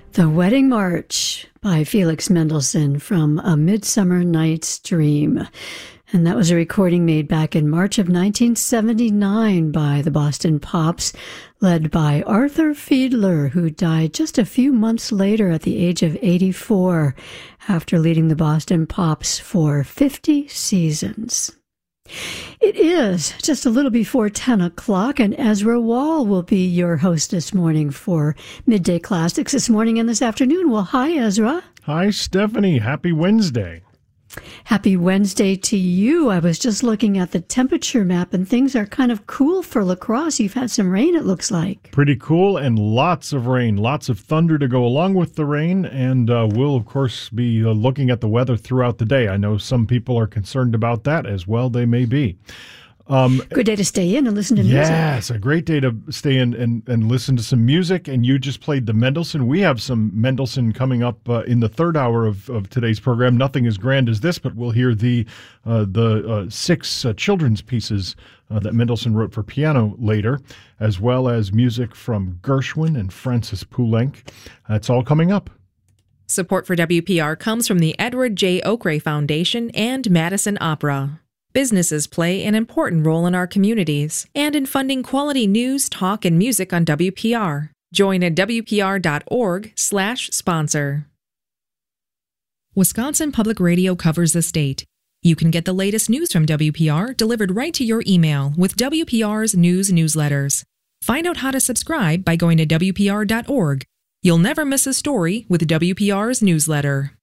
The Wedding March by Felix Mendelssohn from A Midsummer Night's Dream. And that was a recording made back in March of 1979 by the Boston Pops, led by Arthur Fiedler, who died just a few months later at the age of 84 after leading the Boston Pops for 50 seasons. It is just a little before 10 o'clock, and Ezra Wall will be your host this morning for Midday Classics this morning and this afternoon. Well, hi, Ezra. Hi, Stephanie. Happy Wednesday. Happy Wednesday to you. I was just looking at the temperature map, and things are kind of cool for La Crosse. You've had some rain, it looks like. Pretty cool, and lots of rain, lots of thunder to go along with the rain, and we'll, of course, be looking at the weather throughout the day. I know some people are concerned about that as well. They may be. Good day to stay in and listen to music. Yes, a great day to stay in and listen to some music. And you just played the Mendelssohn. We have some Mendelssohn coming up in the third hour of today's program. Nothing as grand as this, but we'll hear the six children's pieces that Mendelssohn wrote for piano later, as well as music from Gershwin and Francis Poulenc. That's all coming up. Support for WPR comes from the Edward J. Oakray Foundation and Madison Opera. Businesses play an important role in our communities and in funding quality news, talk, and music on WPR. Join at WPR.org/sponsor. Wisconsin Public Radio covers the state. You can get the latest news from WPR delivered right to your email with WPR's news newsletters. Find out how to subscribe by going to WPR.org. You'll never miss a story with WPR's newsletter.